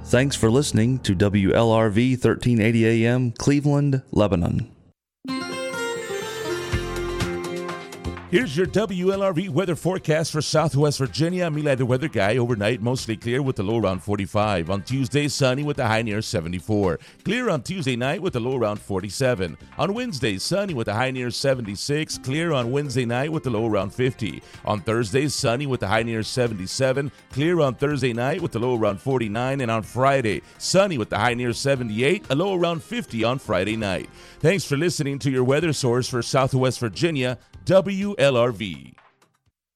Thanks for listening to WLRV 1380 AM, Cleveland, Lebanon. Here's your WLRV weather forecast for Southwest Virginia. I'm Eli, the weather guy. Overnight, mostly clear with the low around 45. On Tuesday, sunny with the high near 74. Clear on Tuesday night with the low around 47. On Wednesday, sunny with the high near 76. Clear on Wednesday night with the low around 50. On Thursday, sunny with the high near 77. Clear on Thursday night with the low around 49. And on Friday, sunny with the high near 78. A low around 50 on Friday night. Thanks for listening to your weather source for Southwest Virginia, WLRV.